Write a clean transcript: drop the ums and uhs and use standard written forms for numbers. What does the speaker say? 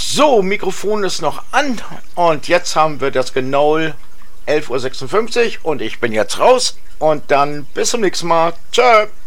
So, Mikrofon ist noch an und jetzt haben wir das genau 11:56 Uhr und ich bin jetzt raus und dann bis zum nächsten Mal. Tschö.